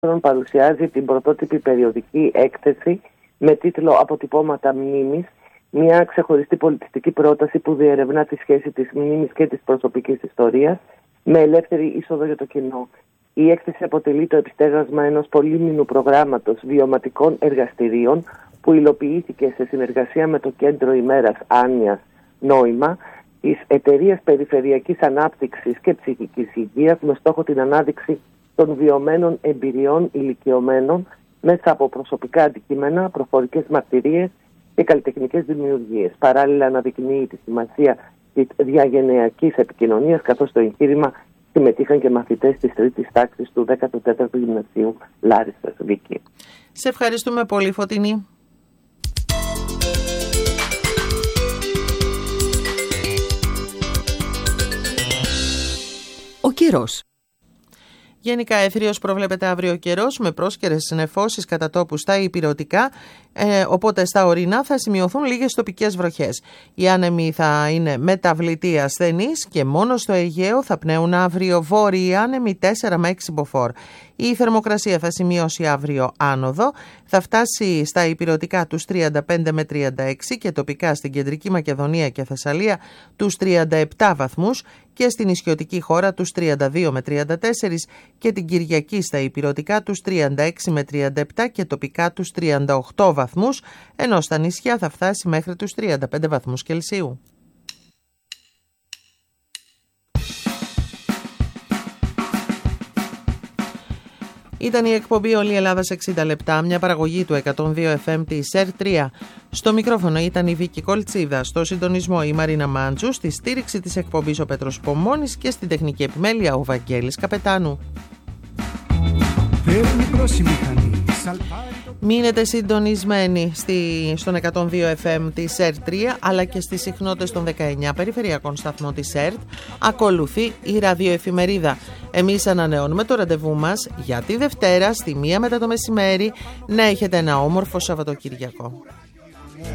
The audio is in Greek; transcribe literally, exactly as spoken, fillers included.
παρουσιάζει την πρωτότυπη περιοδική έκθεση με τίτλο «Αποτυπώματα μνήμης», μια ξεχωριστή πολιτιστική πρόταση που διερευνά τη σχέση της μνήμης και της προσωπικής ιστορίας με ελεύθερη είσοδο για το κοινό. Η έκθεση αποτελεί το επιστέγασμα ενός πολύμηνου προγράμματος βιωματικών εργαστηρίων που υλοποιήθηκε σε συνεργασία με το Κέντρο ημέρας Άνοιας Νόημα της Εταιρείας Περιφερειακής Ανάπτυξης και Ψυχικής Υγείας με στόχο την ανάδειξη των βιωμένων εμπειριών ηλικιωμένων μέσα από προσωπικά αντικείμενα, προφορικές μαρτυρίες και καλλιτεχνικές δημιουργίες. Παράλληλα αναδεικνύει τη σημασία της διαγενειακής επικοινωνίας, καθώς στο εγχείρημα συμμετείχαν και μαθητές της τρίτης τάξης του δέκατου τέταρτου Γυμνασίου Λάρισσας Βίκη. Σε ευχαριστούμε πολύ, Φωτεινή. Ο καιρός. Γενικά εθρίως προβλέπεται αύριο καιρός με πρόσκαιρες νεφώσεις κατά τόπου στα ηπειρωτικά, ε, οπότε στα ορεινά θα σημειωθούν λίγες τοπικές βροχές. Οι άνεμοι θα είναι μεταβλητοί ασθενείς και μόνο στο Αιγαίο θα πνέουν αύριο βόρειοι άνεμοι τέσσερα με έξι μποφόρ. Η θερμοκρασία θα σημειώσει αύριο άνοδο, θα φτάσει στα ηπειρωτικά τους τριάντα πέντε με τριάντα έξι και τοπικά στην Κεντρική Μακεδονία και Θεσσαλία τους τριάντα επτά βαθμούς και στην νησιωτική χώρα τους τριάντα δύο με τριάντα τέσσερα και την Κυριακή στα ηπειρωτικά τους τριάντα έξι με τριάντα επτά και τοπικά τους τριάντα οκτώ βαθμούς, ενώ στα νησιά θα φτάσει μέχρι τους τριάντα πέντε βαθμούς Κελσίου. Ήταν η εκπομπή «Όλη η Ελλάδα σε εξήντα λεπτά», μια παραγωγή του εκατόν δύο εφ εμ της ΕΡ τρία. Στο μικρόφωνο ήταν η Βίκη Κολτσίδα, στο συντονισμό η Μαρίνα Μάντζου, στη στήριξη της εκπομπής ο Πέτρος Πομώνης και στην τεχνική επιμέλεια ο Βαγγέλης Καπετάνου. Μείνετε συντονισμένοι στη, στον εκατόν δύο εφ εμ της ΕΡ τρία αλλά και στις συχνότητες των δεκαεννιά περιφερειακών σταθμών της ΕΡΤ. Ακολουθεί η ραδιοεφημερίδα. Εμείς ανανεώνουμε το ραντεβού μας για τη Δευτέρα στη μία μετά το μεσημέρι. Να έχετε ένα όμορφο Σαββατοκύριακο.